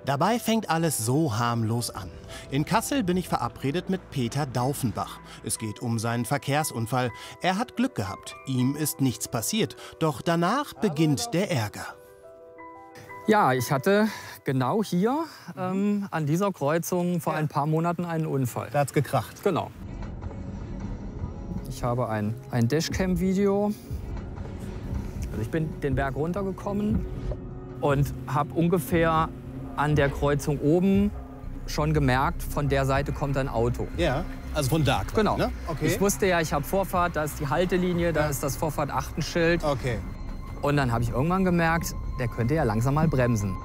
Dabei fängt alles so harmlos an. In Kassel bin ich verabredet mit Peter Daufenbach. Es geht um seinen Verkehrsunfall. Er hat Glück gehabt. Ihm ist nichts passiert. Doch danach beginnt der Ärger. Ja, ich hatte genau hier an dieser Kreuzung vor ein paar Monaten einen Unfall. Da hat's gekracht. Genau. Ich habe ein Dashcam-Video. Also ich bin den Berg runtergekommen und habe ungefähr an der Kreuzung oben schon gemerkt, von der Seite kommt ein Auto. Ja, also von da. Genau. Ne? Okay. Ich wusste ja, ich habe Vorfahrt, da ist die Haltelinie, da ist das Vorfahrt-Achtenschild. Okay. Und dann habe ich irgendwann gemerkt, der könnte ja langsam mal bremsen.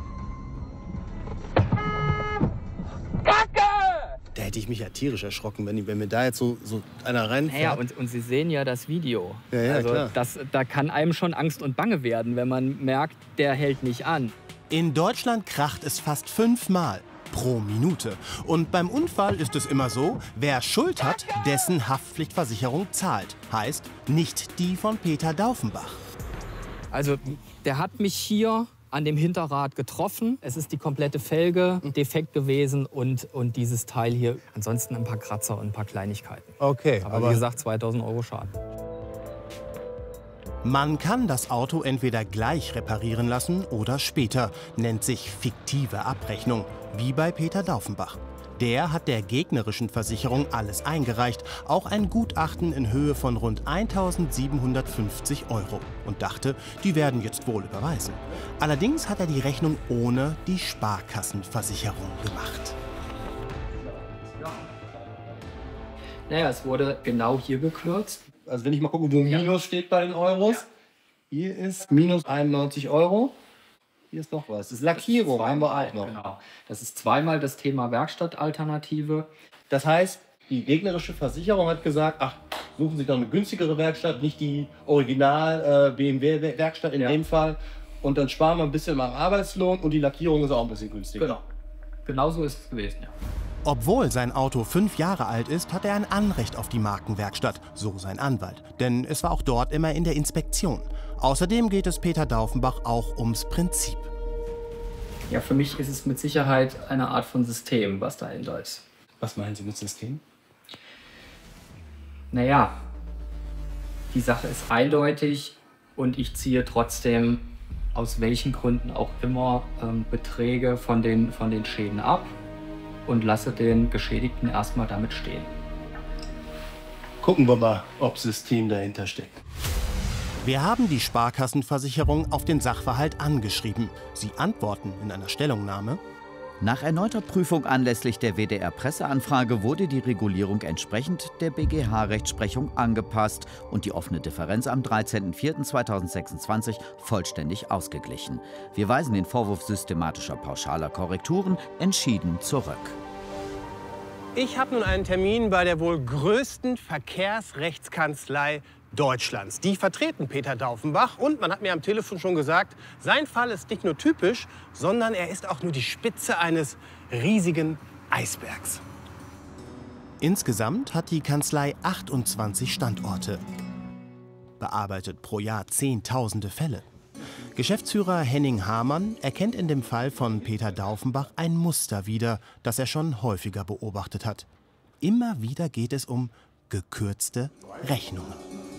Da hätte ich mich ja tierisch erschrocken, wenn mir da jetzt so einer reinfährt. Ja, und Sie sehen ja das Video. Ja, also klar. Da kann einem schon Angst und Bange werden, wenn man merkt, der hält nicht an. In Deutschland kracht es fast 5-mal pro Minute. Und beim Unfall ist es immer so, wer Schuld hat, dessen Haftpflichtversicherung zahlt. Heißt, nicht die von Peter Daufenbach. Also der hat mich hier an dem Hinterrad getroffen. Es ist die komplette Felge defekt gewesen und dieses Teil hier. Ansonsten ein paar Kratzer und ein paar Kleinigkeiten. Okay, aber wie gesagt, 2.000 € Schaden. Man kann das Auto entweder gleich reparieren lassen oder später. Nennt sich fiktive Abrechnung, wie bei Peter Daufenbach. Der hat der gegnerischen Versicherung alles eingereicht, auch ein Gutachten in Höhe von rund 1.750 € und dachte, die werden jetzt wohl überweisen. Allerdings hat er die Rechnung ohne die Sparkassenversicherung gemacht. Naja, es wurde genau hier gekürzt. Also wenn ich mal gucke, wo Minus steht bei den Euros. Ja. Hier ist minus 91 €. Hier ist noch was. Das ist Lackierung, haben wir auch noch. Genau. Das ist zweimal das Thema Werkstattalternative. Das heißt, die gegnerische Versicherung hat gesagt, ach, suchen Sie doch eine günstigere Werkstatt, nicht die Original BMW-Werkstatt in dem Fall. Und dann sparen wir ein bisschen am Arbeitslohn und die Lackierung ist auch ein bisschen günstiger. Genau. Genau so ist es gewesen, ja. Obwohl sein Auto 5 Jahre alt ist, hat er ein Anrecht auf die Markenwerkstatt, so sein Anwalt. Denn es war auch dort immer in der Inspektion. Außerdem geht es Peter Daufenbach auch ums Prinzip. Ja, für mich ist es mit Sicherheit eine Art von System, was dahinter ist. Was meinen Sie mit System? Naja, die Sache ist eindeutig und ich ziehe trotzdem aus welchen Gründen auch immer Beträge von den Schäden ab und lasse den Geschädigten erstmal damit stehen. Gucken wir mal, ob System dahinter steckt. Wir haben die Sparkassenversicherung auf den Sachverhalt angeschrieben. Sie antworten in einer Stellungnahme: Nach erneuter Prüfung anlässlich der WDR-Presseanfrage wurde die Regulierung entsprechend der BGH-Rechtsprechung angepasst und die offene Differenz am 13.04.2026 vollständig ausgeglichen. Wir weisen den Vorwurf systematischer pauschaler Korrekturen entschieden zurück. Ich habe nun einen Termin bei der wohl größten Verkehrsrechtskanzlei Deutschlands. Die vertreten Peter Daufenbach und man hat mir am Telefon schon gesagt, sein Fall ist nicht nur typisch, sondern er ist auch nur die Spitze eines riesigen Eisbergs. Insgesamt hat die Kanzlei 28 Standorte, bearbeitet pro Jahr Zehntausende Fälle. Geschäftsführer Henning Hamann erkennt in dem Fall von Peter Daufenbach ein Muster wieder, das er schon häufiger beobachtet hat. Immer wieder geht es um gekürzte Rechnungen.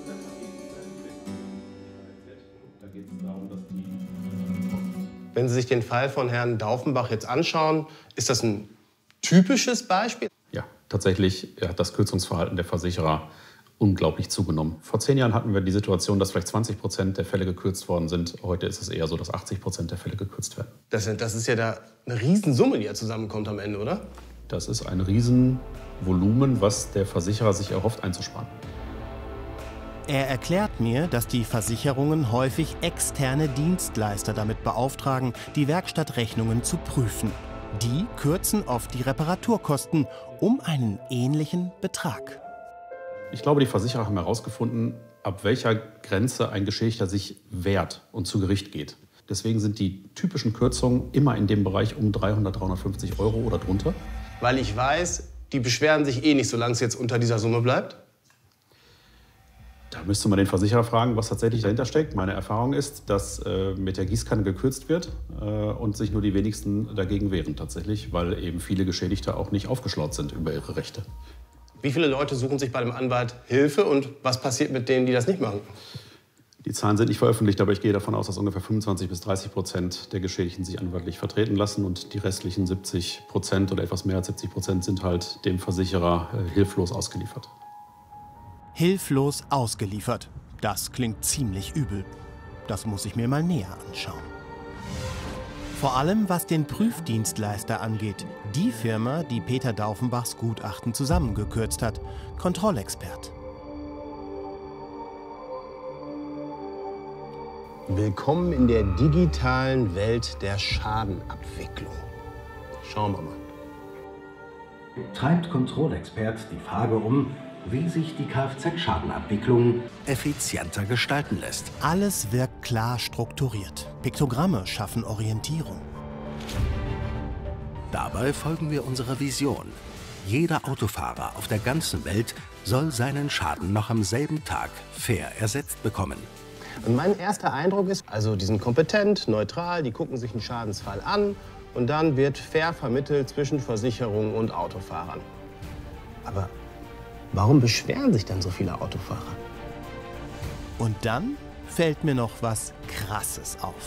Wenn Sie sich den Fall von Herrn Daufenbach jetzt anschauen, ist das ein typisches Beispiel? Ja, tatsächlich hat das Kürzungsverhalten der Versicherer unglaublich zugenommen. Vor 10 Jahren hatten wir die Situation, dass vielleicht 20% der Fälle gekürzt worden sind. Heute ist es eher so, dass 80% der Fälle gekürzt werden. Das ist ja da eine Riesensumme, die ja zusammenkommt am Ende, oder? Das ist ein Riesenvolumen, was der Versicherer sich erhofft einzusparen. Er erklärt mir, dass die Versicherungen häufig externe Dienstleister damit beauftragen, die Werkstattrechnungen zu prüfen. Die kürzen oft die Reparaturkosten um einen ähnlichen Betrag. Ich glaube, die Versicherer haben herausgefunden, ab welcher Grenze ein Geschädigter sich wehrt und zu Gericht geht. Deswegen sind die typischen Kürzungen immer in dem Bereich um 300, 350 € oder drunter. Weil ich weiß, die beschweren sich eh nicht, solange es jetzt unter dieser Summe bleibt. Da müsste man den Versicherer fragen, was tatsächlich dahinter steckt. Meine Erfahrung ist, dass mit der Gießkanne gekürzt wird und sich nur die wenigsten dagegen wehren tatsächlich, weil eben viele Geschädigte auch nicht aufgeschlaut sind über ihre Rechte. Wie viele Leute suchen sich bei einem Anwalt Hilfe und was passiert mit denen, die das nicht machen? Die Zahlen sind nicht veröffentlicht, aber ich gehe davon aus, dass ungefähr 25 bis 30% der Geschädigten sich anwaltlich vertreten lassen und die restlichen 70% oder etwas mehr als 70% sind halt dem Versicherer hilflos ausgeliefert. Hilflos ausgeliefert. Das klingt ziemlich übel. Das muss ich mir mal näher anschauen. Vor allem was den Prüfdienstleister angeht. Die Firma, die Peter Daufenbachs Gutachten zusammengekürzt hat. Kontrollexpert. Willkommen in der digitalen Welt der Schadenabwicklung. Schauen wir mal. Treibt Kontrollexpert die Frage um, wie sich die Kfz-Schadenabwicklung effizienter gestalten lässt. Alles wirkt klar strukturiert. Piktogramme schaffen Orientierung. Dabei folgen wir unserer Vision. Jeder Autofahrer auf der ganzen Welt soll seinen Schaden noch am selben Tag fair ersetzt bekommen. Und mein erster Eindruck ist, also die sind kompetent, neutral, die gucken sich einen Schadensfall an und dann wird fair vermittelt zwischen Versicherungen und Autofahrern. Aber warum beschweren sich dann so viele Autofahrer? Und dann fällt mir noch was Krasses auf.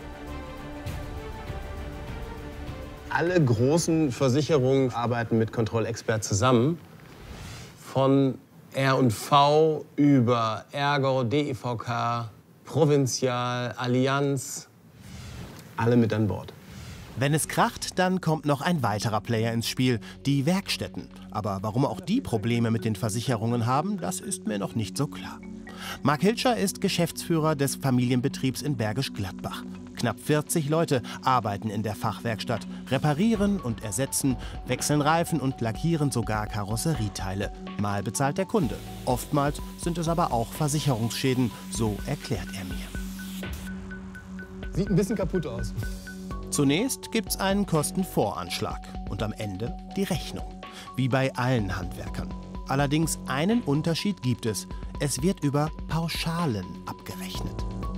Alle großen Versicherungen arbeiten mit Kontrollexpert zusammen. Von R&V über Ergo, DEVK, Provinzial, Allianz, alle mit an Bord. Wenn es kracht, dann kommt noch ein weiterer Player ins Spiel, die Werkstätten. Aber warum auch die Probleme mit den Versicherungen haben, das ist mir noch nicht so klar. Marc Hilscher ist Geschäftsführer des Familienbetriebs in Bergisch Gladbach. Knapp 40 Leute arbeiten in der Fachwerkstatt, reparieren und ersetzen, wechseln Reifen und lackieren sogar Karosserieteile. Mal bezahlt der Kunde. Oftmals sind es aber auch Versicherungsschäden, so erklärt er mir. Sieht ein bisschen kaputt aus. Zunächst gibt's einen Kostenvoranschlag und am Ende die Rechnung. Wie bei allen Handwerkern. Allerdings einen Unterschied gibt es. Es wird über Pauschalen abgerechnet.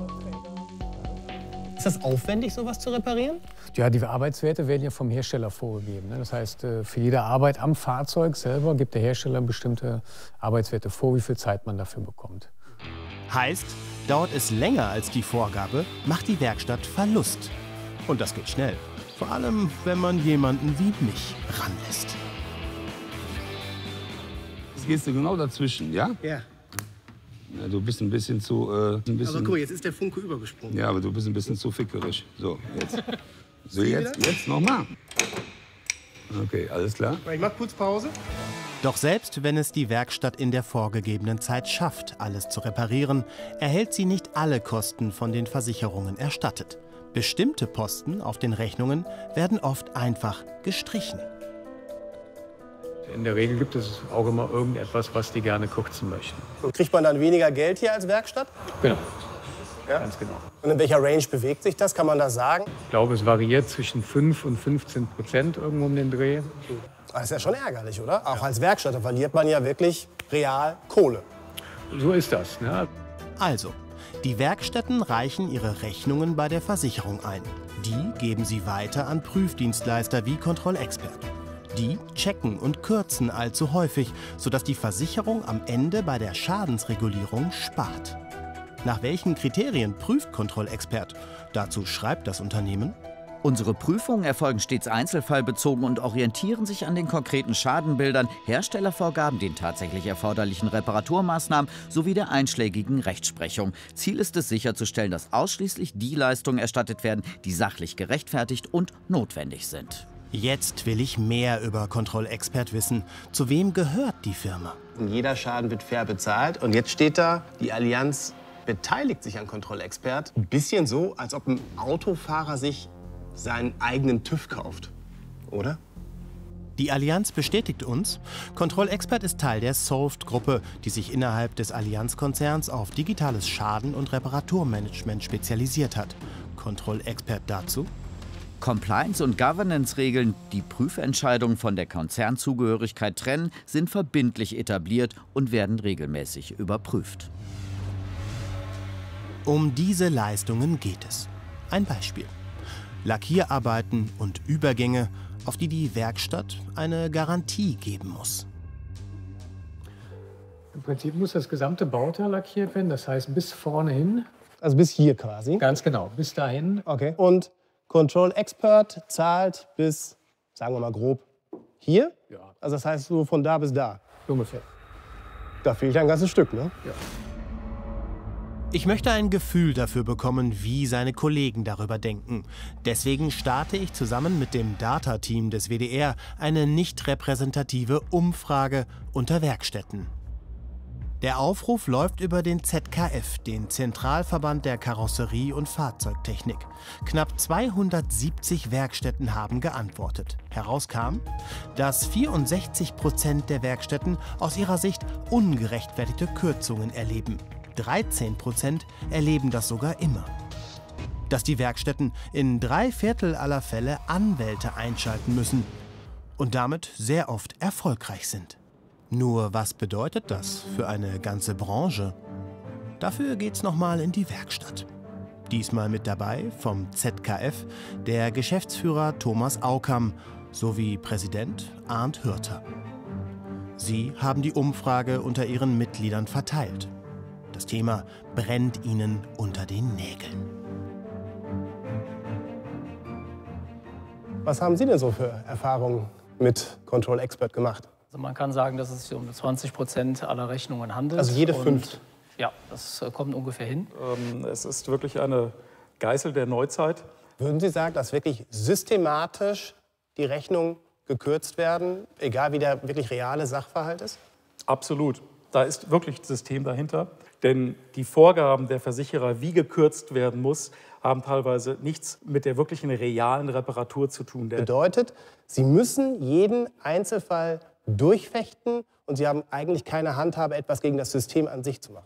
Ist das aufwendig, sowas zu reparieren? Ja, die Arbeitswerte werden ja vom Hersteller vorgegeben. Das heißt, für jede Arbeit am Fahrzeug selber gibt der Hersteller bestimmte Arbeitswerte vor, wie viel Zeit man dafür bekommt. Heißt, dauert es länger als die Vorgabe, macht die Werkstatt Verlust. Und das geht schnell. Vor allem, wenn man jemanden wie mich ranlässt. Jetzt gehst du genau dazwischen, ja? Ja. Ja, du bist ein bisschen zu... Aber guck mal, jetzt ist der Funke übergesprungen. Ja, aber du bist ein bisschen zu fickerisch. So, jetzt. So, jetzt nochmal. Okay, alles klar. Ich mach kurz Pause. Doch selbst wenn es die Werkstatt in der vorgegebenen Zeit schafft, alles zu reparieren, erhält sie nicht alle Kosten von den Versicherungen erstattet. Bestimmte Posten auf den Rechnungen werden oft einfach gestrichen. In der Regel gibt es auch immer irgendetwas, was die gerne kürzen möchten. Und kriegt man dann weniger Geld hier als Werkstatt? Genau, Ja? ganz genau. Und in welcher Range bewegt sich das? Kann man das sagen? Ich glaube, es variiert zwischen 5 und 15% irgendwo um den Dreh. Das ist ja schon ärgerlich, oder? Auch als Werkstatt verliert man ja wirklich real Kohle. So ist das. Ne? Also, die Werkstätten reichen ihre Rechnungen bei der Versicherung ein. Die geben sie weiter an Prüfdienstleister wie Kontrollexpert. Die checken und kürzen allzu häufig, sodass die Versicherung am Ende bei der Schadensregulierung spart. Nach welchen Kriterien prüft Kontrollexpert? Dazu schreibt das Unternehmen: Unsere Prüfungen erfolgen stets einzelfallbezogen und orientieren sich an den konkreten Schadenbildern, Herstellervorgaben, den tatsächlich erforderlichen Reparaturmaßnahmen sowie der einschlägigen Rechtsprechung. Ziel ist es, sicherzustellen, dass ausschließlich die Leistungen erstattet werden, die sachlich gerechtfertigt und notwendig sind. Jetzt will ich mehr über Kontrollexpert wissen. Zu wem gehört die Firma? Und jeder Schaden wird fair bezahlt. Und jetzt steht da, die Allianz beteiligt sich an Kontrollexpert. Ein bisschen so, als ob ein Autofahrer sich seinen eigenen TÜV kauft, oder? Die Allianz bestätigt uns, Kontrollexpert ist Teil der Solved-Gruppe, die sich innerhalb des Allianz-Konzerns auf digitales Schaden- und Reparaturmanagement spezialisiert hat. Kontrollexpert dazu: Compliance- und Governance-Regeln, die Prüfentscheidungen von der Konzernzugehörigkeit trennen, sind verbindlich etabliert und werden regelmäßig überprüft. Um diese Leistungen geht es. Ein Beispiel: Lackierarbeiten und Übergänge, auf die die Werkstatt eine Garantie geben muss. Im Prinzip muss das gesamte Bauteil lackiert werden, das heißt bis vorne hin. Also bis hier quasi? Ganz genau, bis dahin. Okay. Und Control Expert zahlt bis, sagen wir mal grob, hier? Ja. Also das heißt so von da bis da? Ungefähr. Da fehlt ein ganzes Stück, ne? Ja. Ich möchte ein Gefühl dafür bekommen, wie seine Kollegen darüber denken. Deswegen starte ich zusammen mit dem Data-Team des WDR eine nicht repräsentative Umfrage unter Werkstätten. Der Aufruf läuft über den ZKF, den Zentralverband der Karosserie- und Fahrzeugtechnik. Knapp 270 Werkstätten haben geantwortet. Herauskam, dass 64% der Werkstätten aus ihrer Sicht ungerechtfertigte Kürzungen erleben. 13% erleben das sogar immer. Dass die Werkstätten in 3/4 aller Fälle Anwälte einschalten müssen und damit sehr oft erfolgreich sind. Nur was bedeutet das für eine ganze Branche? Dafür geht's nochmal in die Werkstatt. Diesmal mit dabei vom ZKF der Geschäftsführer Thomas Aukam sowie Präsident Arndt Hürter. Sie haben die Umfrage unter ihren Mitgliedern verteilt. Das Thema brennt ihnen unter den Nägeln. Was haben Sie denn so für Erfahrungen mit Control Expert gemacht? Also man kann sagen, dass es sich um 20% aller Rechnungen handelt. Also jede 5? Ja, das kommt ungefähr hin. Es ist wirklich eine Geißel der Neuzeit. Würden Sie sagen, dass wirklich systematisch die Rechnungen gekürzt werden, egal wie der wirklich reale Sachverhalt ist? Absolut. Da ist wirklich ein System dahinter. Denn die Vorgaben der Versicherer, wie gekürzt werden muss, haben teilweise nichts mit der wirklichen realen Reparatur zu tun. Bedeutet, Sie müssen jeden Einzelfall durchfechten und Sie haben eigentlich keine Handhabe, etwas gegen das System an sich zu machen.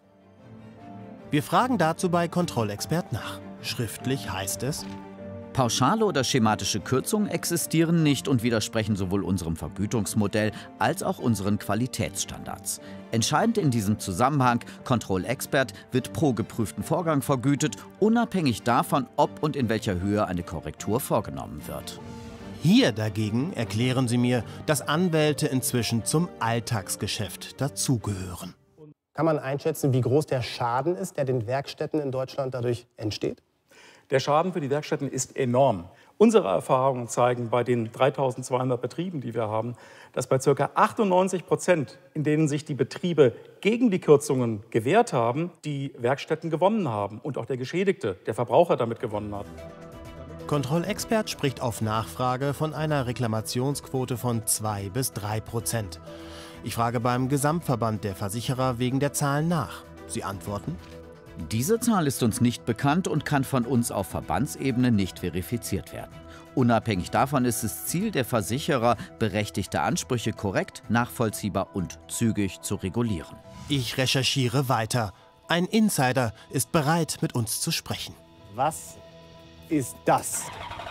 Wir fragen dazu bei Kontrollexpert nach. Schriftlich heißt es: Pauschale oder schematische Kürzungen existieren nicht und widersprechen sowohl unserem Vergütungsmodell als auch unseren Qualitätsstandards. Entscheidend in diesem Zusammenhang: Control Expert wird pro geprüften Vorgang vergütet, unabhängig davon, ob und in welcher Höhe eine Korrektur vorgenommen wird. Hier dagegen erklären sie mir, dass Anwälte inzwischen zum Alltagsgeschäft dazugehören. Kann man einschätzen, wie groß der Schaden ist, der den Werkstätten in Deutschland dadurch entsteht? Der Schaden für die Werkstätten ist enorm. Unsere Erfahrungen zeigen bei den 3.200 Betrieben, die wir haben, dass bei ca. 98%, in denen sich die Betriebe gegen die Kürzungen gewehrt haben, die Werkstätten gewonnen haben und auch der Geschädigte, der Verbraucher, damit gewonnen hat. Kontrollexpert spricht auf Nachfrage von einer Reklamationsquote von 2 bis 3%. Ich frage beim Gesamtverband der Versicherer wegen der Zahlen nach. Sie antworten: Diese Zahl ist uns nicht bekannt und kann von uns auf Verbandsebene nicht verifiziert werden. Unabhängig davon ist es Ziel der Versicherer, berechtigte Ansprüche korrekt, nachvollziehbar und zügig zu regulieren. Ich recherchiere weiter. Ein Insider ist bereit, mit uns zu sprechen. Was ist das?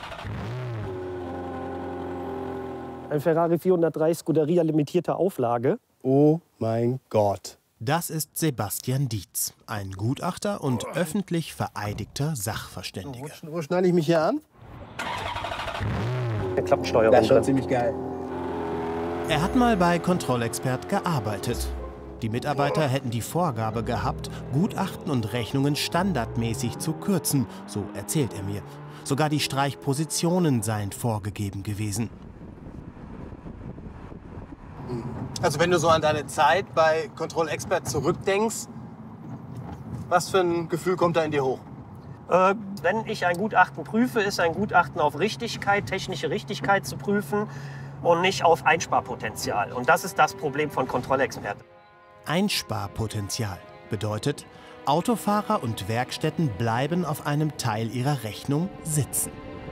Ein Ferrari 403 Scuderia limitierter Auflage. Oh mein Gott. Das ist Sebastian Dietz, ein Gutachter und öffentlich vereidigter Sachverständiger. Wo schneide ich mich hier an? Der Klappensteuerung. Das ist schon ziemlich geil. Er hat mal bei Kontrollexpert gearbeitet. Die Mitarbeiter hätten die Vorgabe gehabt, Gutachten und Rechnungen standardmäßig zu kürzen, so erzählt er mir. Sogar die Streichpositionen seien vorgegeben gewesen. Also wenn du so an deine Zeit bei Control Expert zurückdenkst, was für ein Gefühl kommt da in dir hoch? Wenn ich ein Gutachten prüfe, ist ein Gutachten auf Richtigkeit, technische Richtigkeit zu prüfen und nicht auf Einsparpotenzial. Und das ist das Problem von Control Expert. Einsparpotenzial bedeutet, Autofahrer und Werkstätten bleiben auf einem Teil ihrer Rechnung sitzen.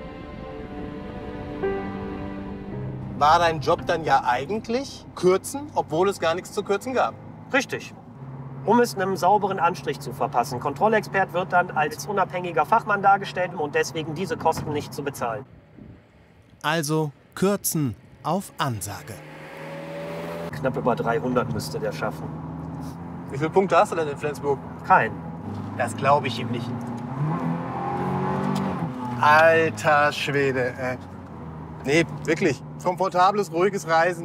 War dein Job dann ja eigentlich kürzen, obwohl es gar nichts zu kürzen gab? Richtig. Um es einem sauberen Anstrich zu verpassen. Kontrollexpert wird dann als unabhängiger Fachmann dargestellt und deswegen diese Kosten nicht zu bezahlen. Also kürzen auf Ansage. Knapp über 300 müsste der schaffen. Wie viele Punkte hast du denn in Flensburg? Keinen. Das glaube ich ihm nicht. Alter Schwede. Nee, wirklich. Komfortables, ruhiges Reisen.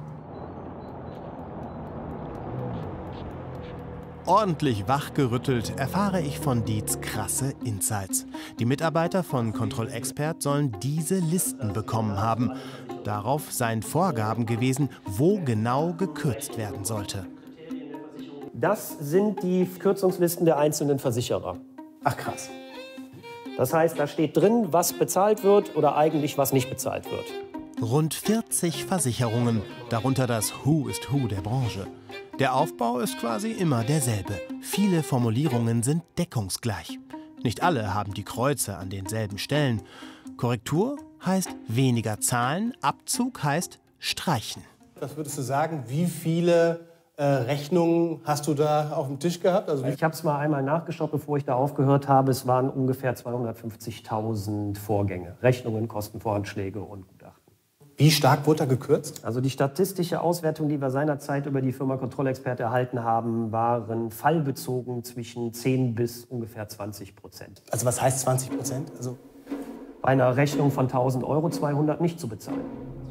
Ordentlich wachgerüttelt erfahre ich von Dietz krasse Insights. Die Mitarbeiter von Kontrollexpert sollen diese Listen bekommen haben. Darauf seien Vorgaben gewesen, wo genau gekürzt werden sollte. Das sind die Kürzungslisten der einzelnen Versicherer. Ach krass. Das heißt, da steht drin, was bezahlt wird oder eigentlich was nicht bezahlt wird. Rund 40 Versicherungen, darunter das Who is Who der Branche. Der Aufbau ist quasi immer derselbe. Viele Formulierungen sind deckungsgleich. Nicht alle haben die Kreuze an denselben Stellen. Korrektur heißt weniger zahlen, Abzug heißt streichen. Was würdest du sagen, wie viele Rechnungen hast du da auf dem Tisch gehabt? Also ich habe es mal einmal nachgeschaut, bevor ich da aufgehört habe. Es waren ungefähr 250.000 Vorgänge. Rechnungen, Kostenvoranschläge und Gutachten. Wie stark wurde da gekürzt? Also die statistische Auswertung, die wir seinerzeit über die Firma Kontrollexpert erhalten haben, waren fallbezogen zwischen 10 bis ungefähr 20%. Also was heißt 20%? Also bei einer Rechnung von 1.000 Euro 200 nicht zu bezahlen.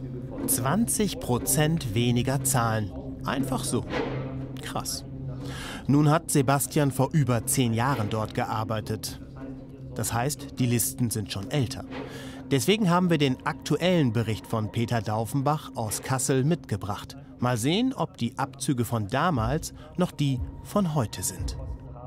20% weniger zahlen. Einfach so. Krass. Nun hat Sebastian vor über 10 Jahren dort gearbeitet. Das heißt, die Listen sind schon älter. Deswegen haben wir den aktuellen Bericht von Peter Daufenbach aus Kassel mitgebracht. Mal sehen, ob die Abzüge von damals noch die von heute sind.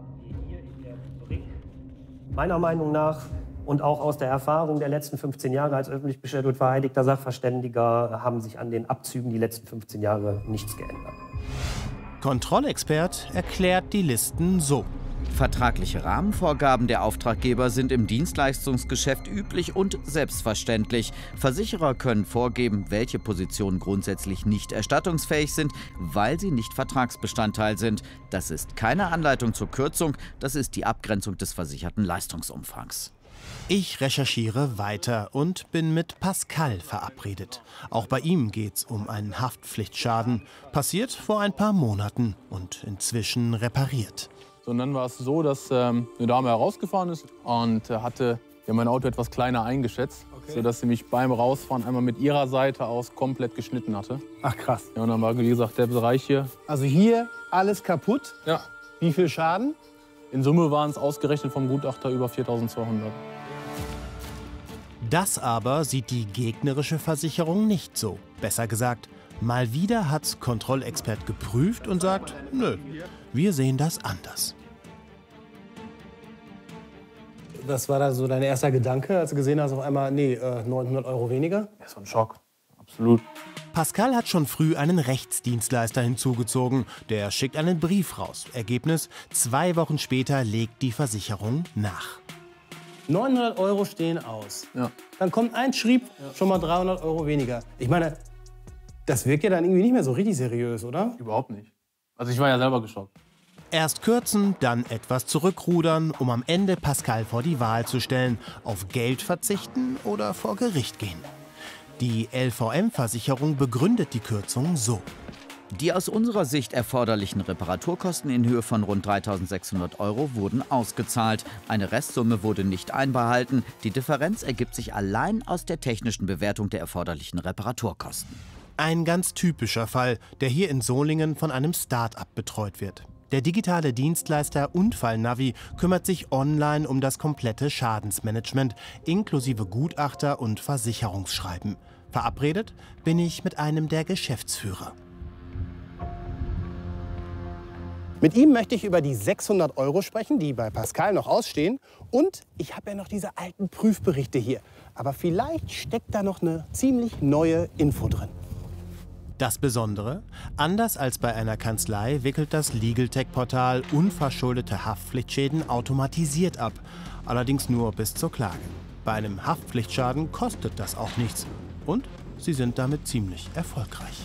Meiner Meinung nach und auch aus der Erfahrung der letzten 15 Jahre als öffentlich bestellter und vereidigter Sachverständiger haben sich an den Abzügen die letzten 15 Jahre nichts geändert. Kontrollexpert erklärt die Listen so. Vertragliche Rahmenvorgaben der Auftraggeber sind im Dienstleistungsgeschäft üblich und selbstverständlich. Versicherer können vorgeben, welche Positionen grundsätzlich nicht erstattungsfähig sind, weil sie nicht Vertragsbestandteil sind. Das ist keine Anleitung zur Kürzung, das ist die Abgrenzung des versicherten Leistungsumfangs. Ich recherchiere weiter und bin mit Pascal verabredet. Auch bei ihm geht's um einen Haftpflichtschaden. Passiert vor ein paar Monaten und inzwischen repariert. So, und dann war es so, dass eine Dame herausgefahren ist und hatte mein Auto etwas kleiner eingeschätzt, sodass sie mich beim Rausfahren einmal mit ihrer Seite aus komplett geschnitten hatte. Ach krass. Ja, und dann war, wie gesagt, der Bereich hier. Also hier alles kaputt? Ja. Wie viel Schaden? In Summe waren es ausgerechnet vom Gutachter über 4.200. Das aber sieht die gegnerische Versicherung nicht so. Besser gesagt, mal wieder hat's Kontrollexpert geprüft und sagt, nö, wir sehen das anders. Was war da so dein erster Gedanke, als du gesehen hast, auf einmal, nee, 900 Euro weniger? Das war ein Schock, absolut. Pascal hat schon früh einen Rechtsdienstleister hinzugezogen. Der schickt einen Brief raus. Ergebnis, 2 Wochen später legt die Versicherung nach. 900 Euro stehen aus. Ja. Dann kommt ein Schrieb, schon mal 300 Euro weniger. Ich meine, das wirkt ja dann irgendwie nicht mehr so richtig seriös, oder? Überhaupt nicht. Also ich war ja selber geschockt. Erst kürzen, dann etwas zurückrudern, um am Ende Pascal vor die Wahl zu stellen. Auf Geld verzichten oder vor Gericht gehen. Die LVM-Versicherung begründet die Kürzung so. Die aus unserer Sicht erforderlichen Reparaturkosten in Höhe von rund 3.600 Euro wurden ausgezahlt. Eine Restsumme wurde nicht einbehalten. Die Differenz ergibt sich allein aus der technischen Bewertung der erforderlichen Reparaturkosten. Ein ganz typischer Fall, der hier in Solingen von einem Start-up betreut wird. Der digitale Dienstleister Unfallnavi kümmert sich online um das komplette Schadensmanagement, inklusive Gutachter und Versicherungsschreiben. Verabredet bin ich mit einem der Geschäftsführer. Mit ihm möchte ich über die 600 Euro sprechen, die bei Pascal noch ausstehen. Und ich habe ja noch diese alten Prüfberichte hier. Aber vielleicht steckt da noch eine ziemlich neue Info drin. Das Besondere, anders als bei einer Kanzlei wickelt das LegalTech-Portal unverschuldete Haftpflichtschäden automatisiert ab. Allerdings nur bis zur Klage. Bei einem Haftpflichtschaden kostet das auch nichts. Und sie sind damit ziemlich erfolgreich.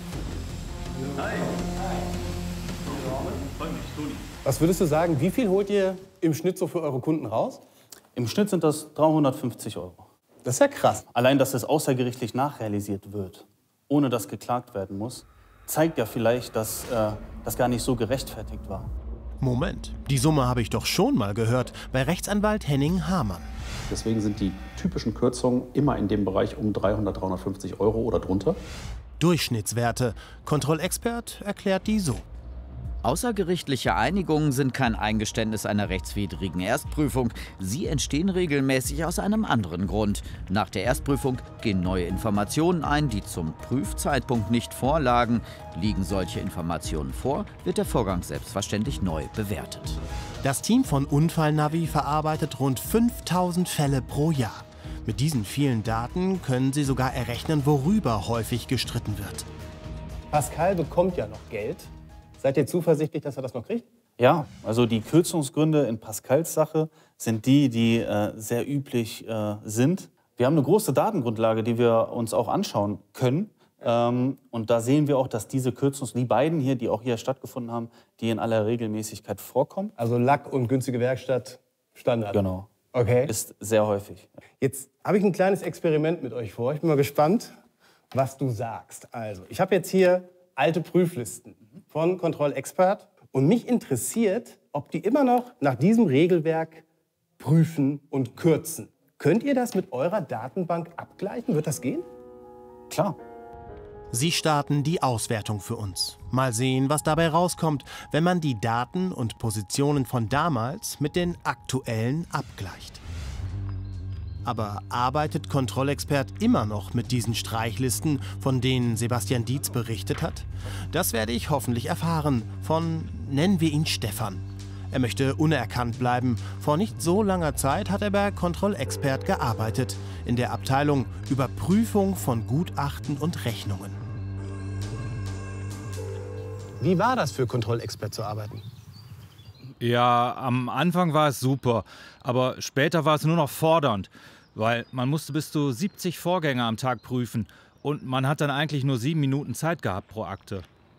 Was würdest du sagen, wie viel holt ihr im Schnitt so für eure Kunden raus? Im Schnitt sind das 350 Euro. Das ist ja krass. Allein, dass es außergerichtlich nachrealisiert wird, ohne dass geklagt werden muss, zeigt ja vielleicht, dass das gar nicht so gerechtfertigt war. Moment, die Summe habe ich doch schon mal gehört bei Rechtsanwalt Henning Hamann. Deswegen sind die typischen Kürzungen immer in dem Bereich um 300, 350 Euro oder drunter. Durchschnittswerte. Kontrollexpert erklärt die so. Außergerichtliche Einigungen sind kein Eingeständnis einer rechtswidrigen Erstprüfung. Sie entstehen regelmäßig aus einem anderen Grund. Nach der Erstprüfung gehen neue Informationen ein, die zum Prüfzeitpunkt nicht vorlagen. Liegen solche Informationen vor, wird der Vorgang selbstverständlich neu bewertet. Das Team von Unfallnavi verarbeitet rund 5000 Fälle pro Jahr. Mit diesen vielen Daten können sie sogar errechnen, worüber häufig gestritten wird. Pascal bekommt ja noch Geld. Seid ihr zuversichtlich, dass er das noch kriegt? Ja, also die Kürzungsgründe in Pascals Sache sind die sehr üblich sind. Wir haben eine große Datengrundlage, die wir uns auch anschauen können. Und da sehen wir auch, dass diese die beiden hier, die auch hier stattgefunden haben, die in aller Regelmäßigkeit vorkommen. Also Lack und günstige Werkstatt, Standard. Genau. Okay. Ist sehr häufig. Jetzt habe ich ein kleines Experiment mit euch vor. Ich bin mal gespannt, was du sagst. Also, ich habe jetzt hier alte Prüflisten von Kontrollexpert. Und mich interessiert, ob die immer noch nach diesem Regelwerk prüfen und kürzen. Könnt ihr das mit eurer Datenbank abgleichen? Wird das gehen? Klar. Sie starten die Auswertung für uns. Mal sehen, was dabei rauskommt, wenn man die Daten und Positionen von damals mit den aktuellen abgleicht. Aber arbeitet Kontrollexpert immer noch mit diesen Streichlisten, von denen Sebastian Dietz berichtet hat? Das werde ich hoffentlich erfahren von, nennen wir ihn Stefan. Er möchte unerkannt bleiben. Vor nicht so langer Zeit hat er bei Kontrollexpert gearbeitet, in der Abteilung Überprüfung von Gutachten und Rechnungen. Wie war das für Kontrollexpert zu arbeiten? Ja, am Anfang war es super, aber später war es nur noch fordernd, weil man musste bis zu 70 Vorgänge am Tag prüfen und man hat dann eigentlich nur 7 Minuten Zeit gehabt pro Akte.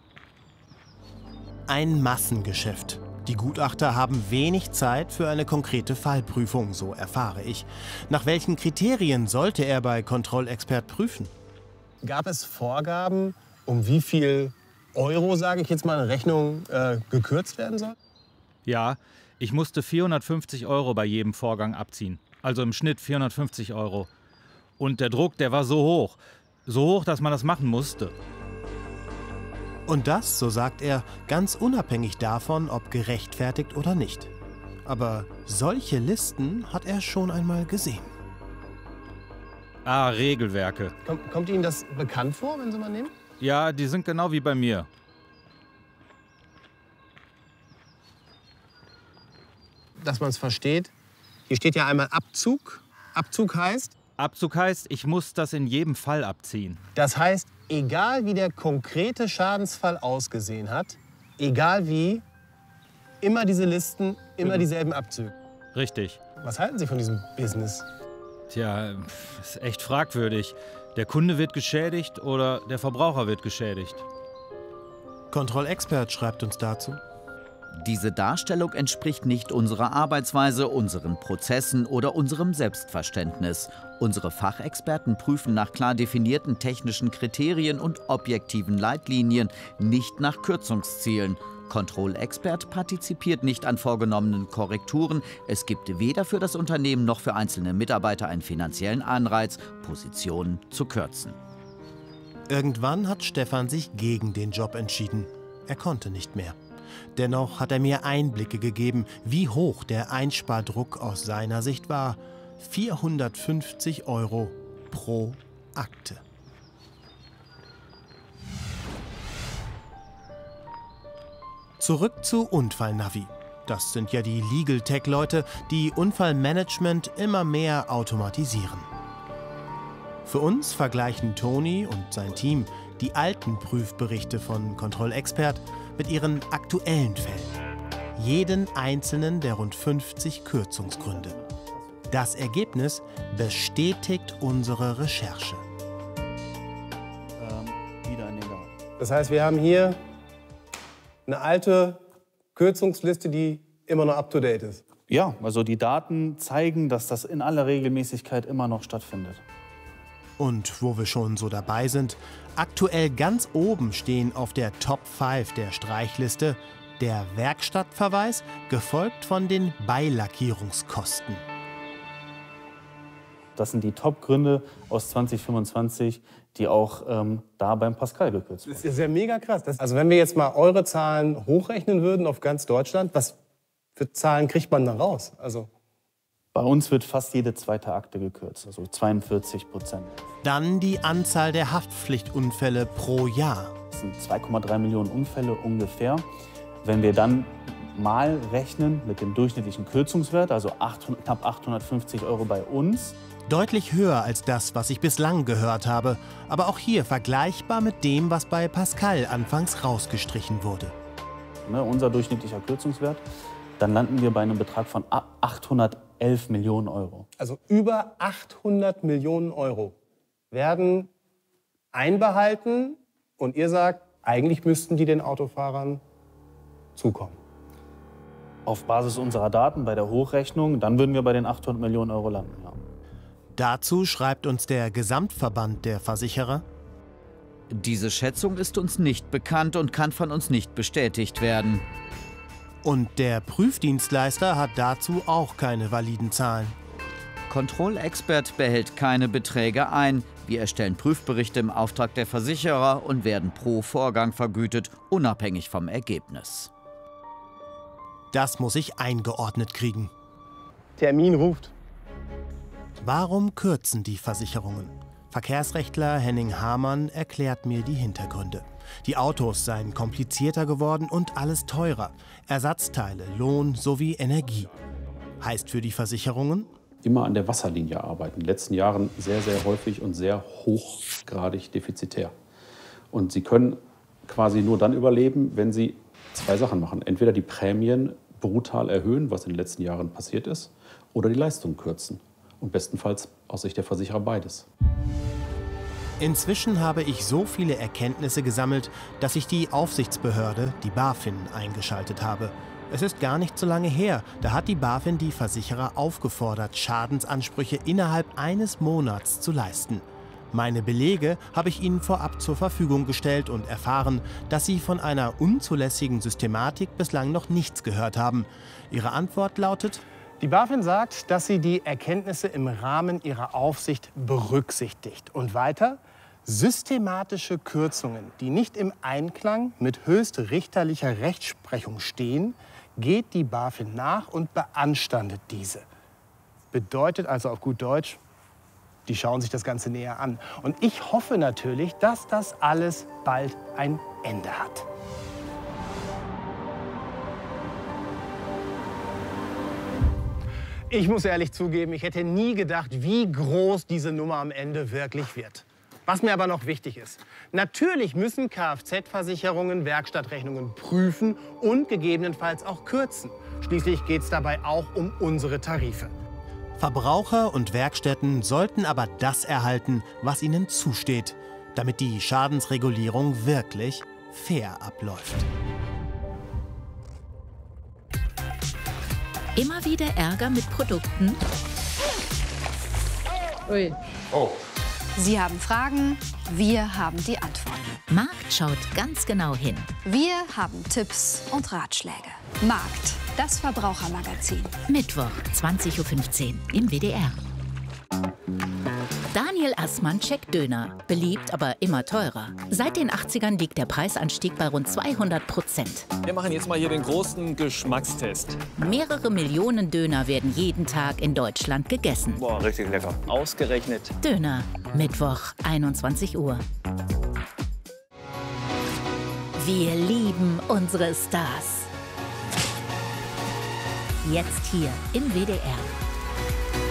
Ein Massengeschäft. Die Gutachter haben wenig Zeit für eine konkrete Fallprüfung, so erfahre ich. Nach welchen Kriterien sollte er bei Kontrollexpert prüfen? Gab es Vorgaben, um wie viel Euro, sage ich jetzt mal, eine Rechnung gekürzt werden soll? Ja, ich musste 450 Euro bei jedem Vorgang abziehen. Also im Schnitt 450 Euro. Und der Druck, der war so hoch, dass man das machen musste. Und das, so sagt er, ganz unabhängig davon, ob gerechtfertigt oder nicht. Aber solche Listen hat er schon einmal gesehen. Ah, Regelwerke. Kommt Ihnen das bekannt vor, wenn Sie mal nehmen? Ja, die sind genau wie bei mir. Dass man es versteht. Hier steht ja einmal Abzug. Abzug heißt? Abzug heißt, ich muss das in jedem Fall abziehen. Das heißt, egal wie der konkrete Schadensfall ausgesehen hat, egal wie, immer diese Listen, immer dieselben Abzüge. Richtig. Was halten Sie von diesem Business? Tja, ist echt fragwürdig. Der Kunde wird geschädigt oder der Verbraucher wird geschädigt. Kontrollexpert schreibt uns dazu: Diese Darstellung entspricht nicht unserer Arbeitsweise, unseren Prozessen oder unserem Selbstverständnis. Unsere Fachexperten prüfen nach klar definierten technischen Kriterien und objektiven Leitlinien, nicht nach Kürzungszielen. Kontrollexpert partizipiert nicht an vorgenommenen Korrekturen. Es gibt weder für das Unternehmen noch für einzelne Mitarbeiter einen finanziellen Anreiz, Positionen zu kürzen. Irgendwann hat Stefan sich gegen den Job entschieden. Er konnte nicht mehr. Dennoch hat er mir Einblicke gegeben, wie hoch der Einspardruck aus seiner Sicht war. 450 Euro pro Akte. Zurück zu Unfallnavi. Das sind ja die Legal Tech-Leute, die Unfallmanagement immer mehr automatisieren. Für uns vergleichen Toni und sein Team die alten Prüfberichte von Kontrollexpert mit ihren aktuellen Fällen. Jeden einzelnen der rund 50 Kürzungsgründe. Das Ergebnis bestätigt unsere Recherche. Wieder in den Garten. Das heißt, wir haben hier eine alte Kürzungsliste, die immer noch up-to-date ist. Ja, also die Daten zeigen, dass das in aller Regelmäßigkeit immer noch stattfindet. Und wo wir schon so dabei sind, aktuell ganz oben stehen auf der Top 5 der Streichliste der Werkstattverweis, gefolgt von den Beilackierungskosten. Das sind die Top-Gründe aus 2025, die auch da beim Pascal gekürzt wurden. Das ist ja mega krass. Also wenn wir jetzt mal eure Zahlen hochrechnen würden auf ganz Deutschland, was für Zahlen kriegt man da raus? Also bei uns wird fast jede zweite Akte gekürzt, also 42%. Dann die Anzahl der Haftpflichtunfälle pro Jahr. Das sind 2,3 Millionen Unfälle ungefähr. Wenn wir dann mal rechnen mit dem durchschnittlichen Kürzungswert, also knapp 850 € bei uns. Deutlich höher als das, was ich bislang gehört habe, aber auch hier vergleichbar mit dem, was bei Pascal anfangs rausgestrichen wurde. Unser durchschnittlicher Kürzungswert, dann landen wir bei einem Betrag von 811 Millionen €. Also über 800 Millionen € werden einbehalten und ihr sagt, eigentlich müssten die den Autofahrern zukommen. Auf Basis unserer Daten bei der Hochrechnung, dann würden wir bei den 800 Millionen € landen. Ja. Dazu schreibt uns der Gesamtverband der Versicherer: Diese Schätzung ist uns nicht bekannt und kann von uns nicht bestätigt werden. Und der Prüfdienstleister hat dazu auch keine validen Zahlen. Control-Expert behält keine Beträge ein. Wir erstellen Prüfberichte im Auftrag der Versicherer und werden pro Vorgang vergütet, unabhängig vom Ergebnis. Das muss ich eingeordnet kriegen. Termin ruft. Warum kürzen die Versicherungen? Verkehrsrechtler Henning Hamann erklärt mir die Hintergründe. Die Autos seien komplizierter geworden und alles teurer. Ersatzteile, Lohn sowie Energie. Heißt für die Versicherungen? Immer an der Wasserlinie arbeiten. In den letzten Jahren sehr, sehr häufig und sehr hochgradig defizitär. Und sie können quasi nur dann überleben, wenn sie zwei Sachen machen. Entweder die Prämien brutal erhöhen, was in den letzten Jahren passiert ist, oder die Leistung kürzen. Und bestenfalls aus Sicht der Versicherer beides. Inzwischen habe ich so viele Erkenntnisse gesammelt, dass ich die Aufsichtsbehörde, die BaFin, eingeschaltet habe. Es ist gar nicht so lange her, da hat die BaFin die Versicherer aufgefordert, Schadensansprüche innerhalb eines Monats zu leisten. Meine Belege habe ich ihnen vorab zur Verfügung gestellt und erfahren, dass sie von einer unzulässigen Systematik bislang noch nichts gehört haben. Ihre Antwort lautet: Die BaFin sagt, dass sie die Erkenntnisse im Rahmen ihrer Aufsicht berücksichtigt. Und weiter: Systematische Kürzungen, die nicht im Einklang mit höchstrichterlicher Rechtsprechung stehen, geht die BaFin nach und beanstandet diese. Bedeutet also auf gut Deutsch, die schauen sich das Ganze näher an. Und ich hoffe natürlich, dass das alles bald ein Ende hat. Ich muss ehrlich zugeben, ich hätte nie gedacht, wie groß diese Nummer am Ende wirklich wird. Was mir aber noch wichtig ist: Natürlich müssen Kfz-Versicherungen Werkstattrechnungen prüfen und gegebenenfalls auch kürzen. Schließlich geht es dabei auch um unsere Tarife. Verbraucher und Werkstätten sollten aber das erhalten, was ihnen zusteht, damit die Schadensregulierung wirklich fair abläuft. Immer wieder Ärger mit Produkten? Ui. Oh. Sie haben Fragen, wir haben die Antworten. Markt schaut ganz genau hin. Wir haben Tipps und Ratschläge. Markt, das Verbrauchermagazin. Mittwoch, 20:15 Uhr im WDR. Daniel Assmann checkt Döner. Beliebt, aber immer teurer. Seit den 80ern liegt der Preisanstieg bei rund 200%. Wir machen jetzt mal hier den großen Geschmackstest. Mehrere Millionen Döner werden jeden Tag in Deutschland gegessen. Boah, richtig lecker. Ausgerechnet. Döner, Mittwoch, 21 Uhr. Wir lieben unsere Stars. Jetzt hier im WDR.